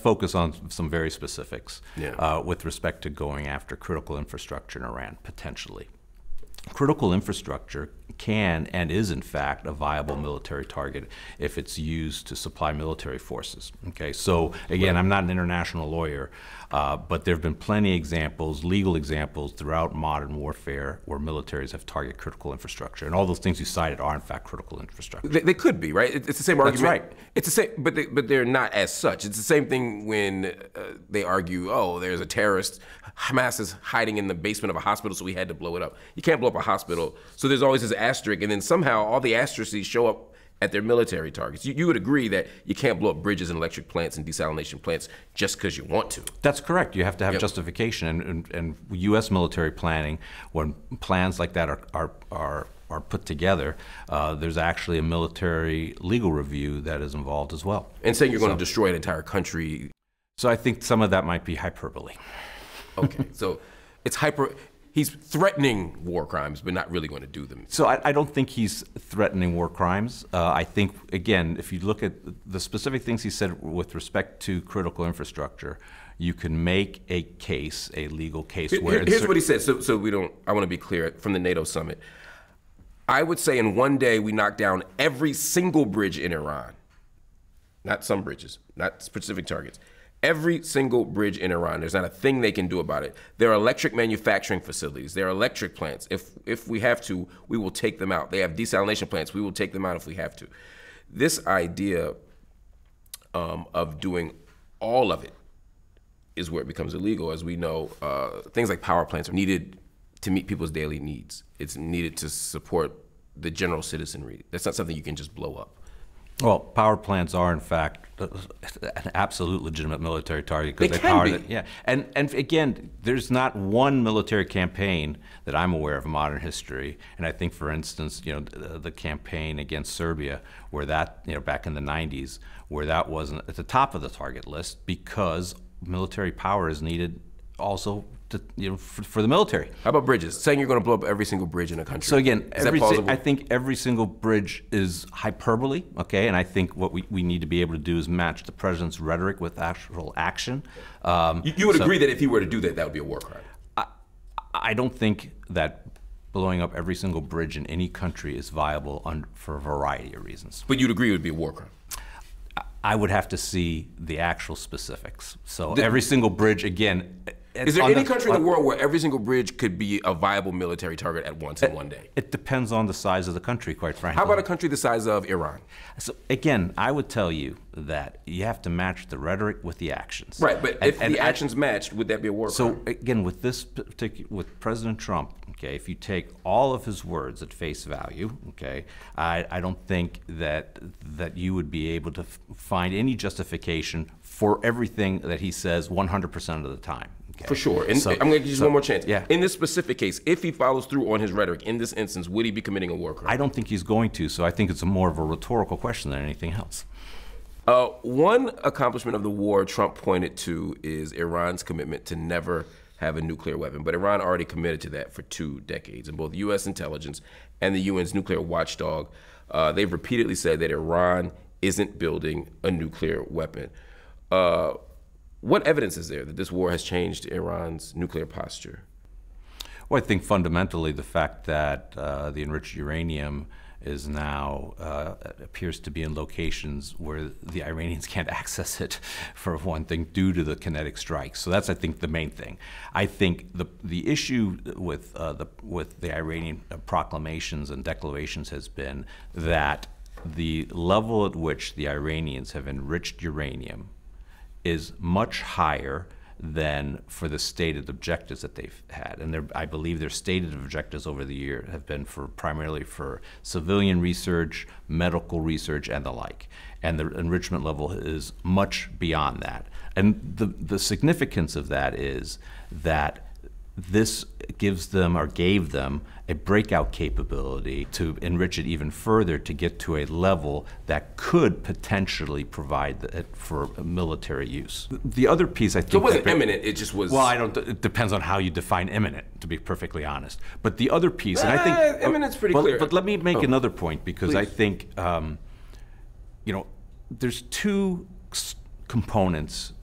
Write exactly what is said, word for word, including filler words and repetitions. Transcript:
focus on some very specifics Yeah. uh, with respect to going after critical infrastructure in Iran, potentially. Critical infrastructure can and is, in fact, a viable military target if it's used to supply military forces. Okay, so again, I'm not an international lawyer, uh, but there have been plenty of examples, legal examples throughout modern warfare where militaries have targeted critical infrastructure, and all those things you cited are, in fact, critical infrastructure. They, they could be, right? It's the same That's argument. right. It's the same, but they, but they're not as such. It's the same thing when uh, they argue, oh, there's a terrorist. Hamas is hiding in the basement of a hospital, so we had to blow it up. You can't blow up a hospital. So there's always this asterisk, and then somehow all the asterisks show up at their military targets. You, you would agree that you can't blow up bridges and electric plants and desalination plants just because you want to. That's correct. You have to have Yep. justification, and, and, and U S military planning, when plans like that are, are, are are put together, uh, there's actually a military legal review that is involved as well. And saying you're going So- to destroy an entire country. So I think some of that might be hyperbole. Okay, so it's hyper. He's threatening war crimes, but not really going to do them. So I, I don't think he's threatening war crimes. Uh, I think, again, if you look at the specific things he said with respect to critical infrastructure, you can make a case, a legal case. Here- where here- here's what he said, so, so we don't, I want to be clear from the NATO summit. I would say in one day we knock down every single bridge in Iran. Not some bridges, not specific targets. Every single bridge in Iran, there's not a thing they can do about it. There are electric manufacturing facilities. There are electric plants. If, if we have to, we will take them out. They have desalination plants. We will take them out if we have to. This idea um, of doing all of it is where it becomes illegal. As we know, uh, things like power plants are needed to meet people's daily needs. It's needed to support the general citizenry. That's not something you can just blow up. Well, power plants are, in fact, an absolute legitimate military target because They they, can power be. the, yeah. And and again, there's not one military campaign that I'm aware of in modern history. And I think, for instance, you know, the, the campaign against Serbia, where that, you know, back in the nineties, where that wasn't at the top of the target list because military power is needed also to, you know, for, for the military. How about bridges? Saying you're going to blow up every single bridge in a country. So again, is every that si- plausible? I think every single bridge is hyperbole, okay? And I think what we, we need to be able to do is match the president's rhetoric with actual action. Um, you, you would so agree that if he were to do that, that would be a war crime. I, I don't think that blowing up every single bridge in any country is viable un, for a variety of reasons. But you'd agree it would be a war crime. I would have to see the actual specifics. So The- every single bridge, again, Is there on any the- country in on- the world where every single bridge could be a viable military target at once in one day? It depends on the size of the country, quite frankly. How about a country the size of Iran? So again, I would tell you that you have to match the rhetoric with the actions. Right, but And- if and the I- actions matched, would that be a war So crime? again, with this particular, with President Trump, okay, if you take all of his words at face value, okay, I, I don't think that that you would be able to f- find any justification for everything that he says one hundred percent of the time. Okay? For sure. And So- I'm going to give you so- one more chance. Yeah. In this specific case, if he follows through on his rhetoric, in this instance, would he be committing a war crime? I don't think he's going to. So I think it's a more of a rhetorical question than anything else. Uh, one accomplishment of the war Trump pointed to is Iran's commitment to never have a nuclear weapon. But Iran already committed to that for two decades. And both U S intelligence and the U N's nuclear watchdog, uh, they've repeatedly said that Iran isn't building a nuclear weapon. Uh, what evidence is there that this war has changed Iran's nuclear posture? Well, I think fundamentally the fact that uh, the enriched uranium is now uh, appears to be in locations where the Iranians can't access it, for one thing, due to the kinetic strikes. So that's, I think, the main thing. I think the the issue with uh, the with the Iranian proclamations and declarations has been that the level at which the Iranians have enriched uranium is much higher than for the stated objectives that they've had. And their, I believe their stated objectives over the year have been for primarily for civilian research, medical research, and the like. And the enrichment level is much beyond that. And the, the significance of that is that this gives them, or gave them, a breakout capability to enrich it even further to get to a level that could potentially provide it for military use. The other piece, I think, So it wasn't that- imminent, it just was... Well, I don't. It depends on how you define imminent, to be perfectly honest. But the other piece, and I think Eh, imminent's pretty but, clear. But let me make Oh. another point, because I Please. think, um, you know, there's two s- components